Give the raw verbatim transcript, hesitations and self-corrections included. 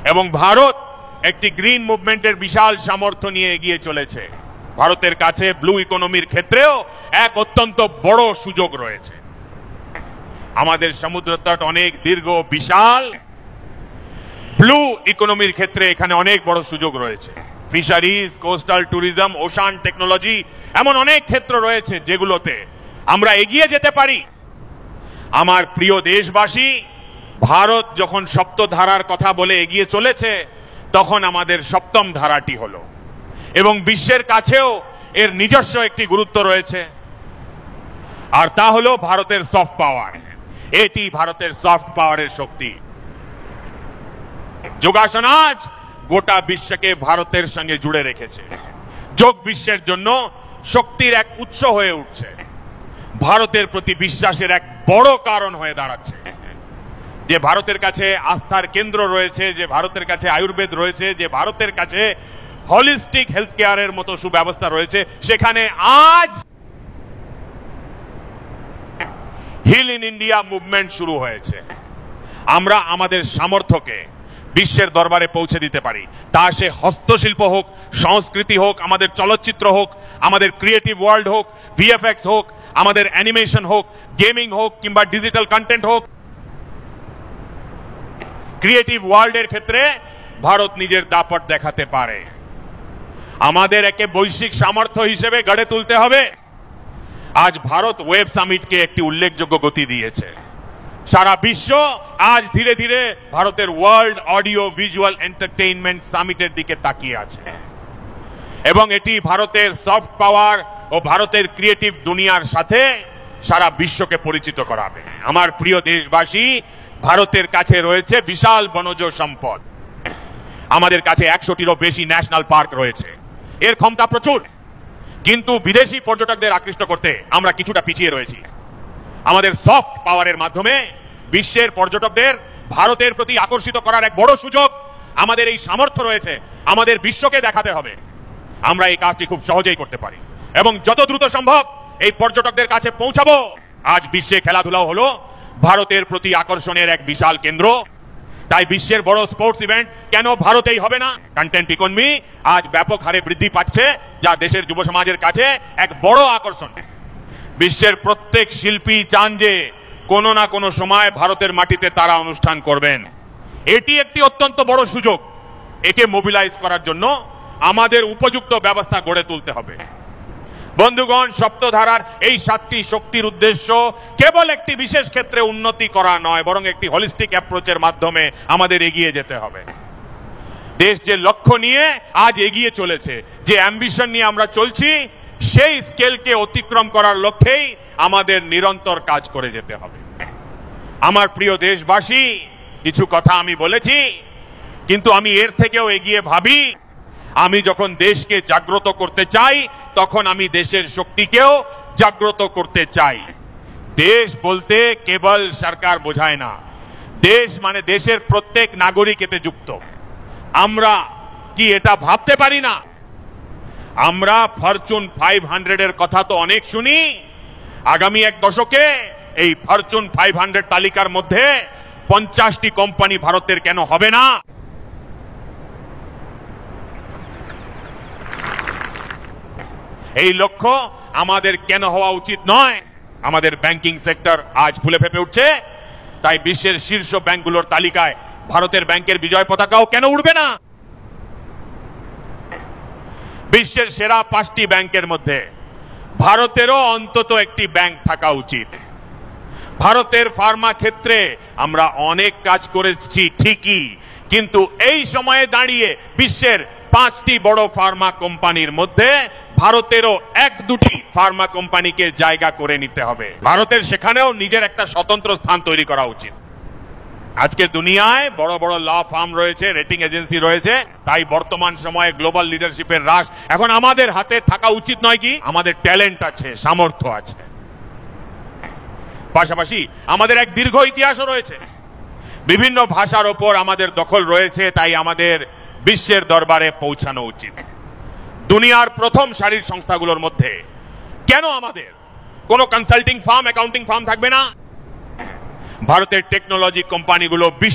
এবং ভারত একটি গ্রিন মুভমেন্টের বিশাল সামর্থ্য নিয়ে এগিয়ে চলেছে। ভারতের কাছে ব্লু ইকোনমির ক্ষেত্রেও এক অত্যন্ত বড় সুযোগ রয়েছে। আমাদের সমুদ্রতট অনেক দীর্ঘ, বিশাল। ব্লু ইকোনমির ক্ষেত্রে এখানে অনেক বড় সুযোগ রয়েছে। Fisheries, coastal tourism, ocean technology, এমন অনেক ক্ষেত্র রয়েছে যেগুলোতে আমরা এগিয়ে যেতে পারি। আমার প্রিয় দেশবাসী, ভারত যখন সপ্ত ধারার কথা বলে এগিয়ে চলেছে, তখন আমাদের সপ্তম ধারাটি হলো, এবং বিশ্বের কাছেও এর নিজস্ব একটি গুরুত্ব রয়েছে, আর তা হলো ভারতের সফট পাওয়ার। এটি ভারতের সফট পাওয়ারের শক্তি। যোগাসন আজ গোটা বিশ্বকে ভারতের সঙ্গে জুড়ে রেখেছে। যোগ বিশ্বের জন্য শক্তির এক উৎস হয়ে উঠছে, ভারতের প্রতি বিশ্বাসের এক বড় কারণ হয়ে দাঁড়াচ্ছে। যে ভারতের কাছে আস্থার কেন্দ্র রয়েছে, যে ভারতের কাছে আয়ুর্বেদ রয়েছে, যে ভারতের কাছে হলিস্টিক হেলথ কেয়ারের মতো সুব্যবস্থা রয়েছে, সেখানে আজ হিল ইন ইন্ডিয়া মুভমেন্ট শুরু হয়েছে। আমরা আমাদের সামর্থ্যকে বিশ্বের দরবারে পৌঁছে দিতে পারি, তা সে হস্তশিল্প হোক, সংস্কৃতি হোক, আমাদের চলচ্চিত্র হোক, আমাদের ক্রিয়েটিভ ওয়ার্ল্ড হোক, ভিএফএক্স হোক, আমাদের অ্যানিমেশন হোক, গেমিং হোক, কিংবা ডিজিটাল কন্টেন্ট হোক। ক্রিয়েটিভ ওয়ার্ল্ডের ক্ষেত্রে ভারত নিজের দাপট দেখাতে পারে। আমাদের একে বৈশ্বিক সামর্থ্য হিসেবে গড়ে তুলতে হবে। আজ ভারত ওয়েব সামিটকে একটি উল্লেখযোগ্য গতি দিয়েছে। সারা বিশ্ব আজ ধীরে ধীরে ভারতের ওয়ার্ল্ড অডিও ভিজুয়াল এন্টারটেইনমেন্ট সামিটের দিকে তাকিয়ে আছে, এবং এটি ভারতের সফট পাওয়ার ও ভারতের ক্রিয়েটিভ দুনিয়ার সাথে সারা বিশ্বকে পরিচিত করাবে। আমার প্রিয় দেশবাসী, ভারতের কাছে রয়েছে বিশাল বনজ সম্পদ। আমাদের কাছে একশোটিরও বেশি ন্যাশনাল পার্ক রয়েছে। এর ক্ষমতা প্রচুর, কিন্তু বিদেশি পর্যটকদের আকৃষ্ট করতে আমরা কিছুটা পিছিয়ে রয়েছি। আমাদের সফট পাওয়ারের মাধ্যমে বিশ্বের পর্যটকদের ভারতের প্রতি আকর্ষিত করার এক বড় সুযোগ আমাদের এই সামর্থ্য রয়েছে। আমাদের বিশ্বকে দেখাতে হবে আমরা এই কাজটি খুব সহজেই করতে পারি, এবং যত দ্রুত সম্ভব এই পর্যটকদের কাছে পৌঁছাবো। আজ বিশ্বে খেলাধুলাও হলো ভারতের প্রতি আকর্ষণের এক বিশাল কেন্দ্র। তাই বিশ্বের বড় স্পোর্টস ইভেন্ট কেন ভারতেই হবে না? কন্টেন্ট ইকোনমি আজ ব্যাপক হারে বৃদ্ধি পাচ্ছে, যা দেশের যুব সমাজের কাছে এক বড় আকর্ষণ। বিশ্বের প্রত্যেক শিল্পী চান যে কোনো না কোনো সময় ভারতের মাটিতে তারা অনুষ্ঠান করবেন। এটি একটি অত্যন্ত বড় সুযোগ। একে মোবিলাইজ করার জন্য আমাদের উপযুক্ত ব্যবস্থা গড়ে তুলতে হবে। বন্ধুগণ, সপ্তধারার এই সাতটি শক্তির উদ্দেশ্য কেবল একটি বিশেষ ক্ষেত্রে উন্নতি করা নয়, বরং একটি হলিস্টিক অ্যাপ্রোচের মাধ্যমে আমাদের এগিয়ে যেতে হবে। দেশ যে লক্ষ্য নিয়ে আজ এগিয়ে চলেছে, যে অ্যাম্বিশন নিয়ে আমরা চলছি, সেই স্কেলকে অতিক্রম করার লক্ষ্যেই আমাদের নিরন্তর কাজ করে যেতে হবে। আমার প্রিয় দেশবাসী, কিছু কথা আমি বলেছি, কিন্তু আমি এর থেকেও এগিয়ে ভাবি। আমি যখন দেশকে জাগ্রত করতে চাই, তখন আমি দেশের শক্তিকেও জাগ্রত করতে চাই। দেশ বলতে কেবল সরকার বোঝায় না, দেশ মানে দেশের প্রত্যেক নাগরিক এতে যুক্ত। আমরা কি এটা ভাবতে পারি না? আমরা ফরচুন ফাইভ হান্ড্রেডের কথা তো অনেক শুনি। আগামী এক দশকে এই ফরচুন ফাইভ হান্ড্রেড তালিকার মধ্যে পঞ্চাশটি কোম্পানি ভারতের কেন হবে না? এই লক্ষ্য আমাদের কেন হওয়া উচিত নয়? আমাদের ব্যাংকিং সেক্টর আজ ফুলে ফেপে উঠছে, তাই বিশ্বের শীর্ষ ব্যাংকগুলোর তালিকায় ভারতের ব্যাংকের বিজয় পতাকাও কেন উড়বে না? বিশ্বের সেরা পাঁচটি ব্যাংকের মধ্যে ভারতেরও অন্তত একটি ব্যাংক থাকা উচিত। ভারতের ফার্মা ক্ষেত্রে আমরা অনেক কাজ করেছি ঠিকই, কিন্তু এই সময়ে দাঁড়িয়ে বিশ্বের পাঁচটি বড় ফার্মা কোম্পানির মধ্যে ভারতেরও এক দুটি ফার্মা কোম্পানিকে জায়গা করে নিতে হবে। ভারতের সেখানেও নিজের একটা স্বতন্ত্র স্থান তৈরি করা উচিত। আজকে দুনিয়ায় বড় বড় ল ফার্ম রয়েছে, রেটিং এজেন্সি রয়েছে, তাই বর্তমান সময়ে গ্লোবাল লিডারশিপের রাশ এখন আমাদের হাতে থাকা উচিত নয় কি? আমাদের ট্যালেন্ট আছে, সামর্থ্য আছে, পাশাপাশি আমাদের এক দীর্ঘ ইতিহাসও রয়েছে। বিভিন্ন ভাষার ওপর আমাদের দখল রয়েছে, তাই আমাদের বিশ্বের দরবারে পৌঁছানো উচিত। দুনিয়ার প্রথম সারির সংস্থাগুলোর মধ্যে কেন আমাদের কোনো কনসাল্টিং ফার্ম, অ্যাকাউন্টিং ফার্ম থাকবে না? ভারতের টেকনোলজি কোম্পানিগুলো